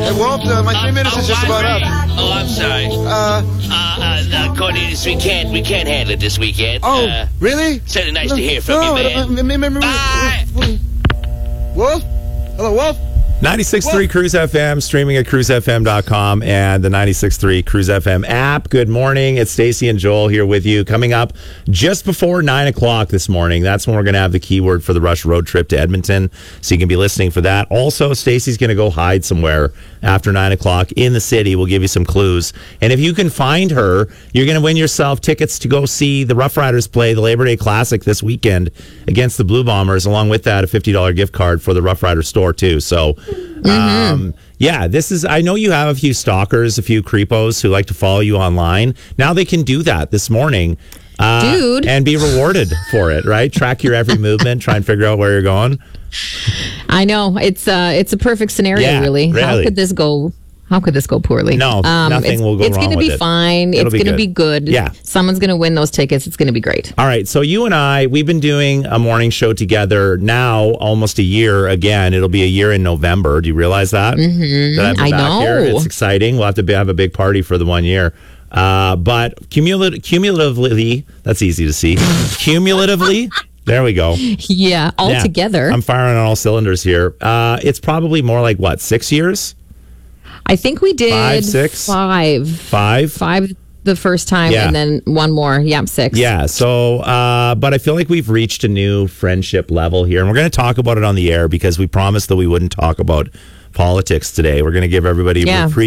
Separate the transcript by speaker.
Speaker 1: Wolf, my 3 minutes is just about up.
Speaker 2: Oh, I'm sorry. Cornelius, we can't handle it this weekend.
Speaker 1: Oh, really?
Speaker 2: Certainly nice to hear from you, man. Bye.
Speaker 1: Wolf? Hello, Wolf?
Speaker 3: 96.3 Cruise FM, streaming at cruisefm.com and the 96.3 Cruise FM app. Good morning. It's Stacey and Joel here with you. Coming up just before 9 o'clock this morning. That's when we're going to have the keyword for the Rush road trip to Edmonton. So you can be listening for that. Also, Stacey's going to go hide somewhere after 9 o'clock in the city. We'll give you some clues. And if you can find her, you're going to win yourself tickets to go see the Rough Riders play the Labor Day Classic this weekend against the Blue Bombers. Along with that, a $50 gift card for the Rough Riders store, too. So, this is, I know you have a few stalkers, a few creepos who like to follow you online. Now they can do that this morning.
Speaker 4: Dude.
Speaker 3: And be rewarded for it, right? Track your every movement, try and figure out where you're going.
Speaker 4: I know. It's a perfect scenario, really. How could this go? How could this go poorly?
Speaker 3: No, nothing will go wrong.
Speaker 4: It's going to be fine. It's going to be good.
Speaker 3: Yeah.
Speaker 4: Someone's going to win those tickets. It's going to be great.
Speaker 3: All right. So you and I, we've been doing a morning show together now almost a year again. It'll be a year in November. Do you realize that?
Speaker 4: Mm-hmm.
Speaker 3: That I've been back here? It's exciting. We'll have to have a big party for the 1 year. But cumulatively, that's easy to see. Cumulatively, there we go.
Speaker 4: Yeah, all together.
Speaker 3: I'm firing on all cylinders here. It's probably more like, 6 years?
Speaker 4: I think we did
Speaker 3: 5, 6?
Speaker 4: Five the first time, and then one more. Yeah, 6.
Speaker 3: Yeah, so, but I feel like we've reached a new friendship level here, and we're going to talk about it on the air because we promised that we wouldn't talk about politics today. We're going to give everybody a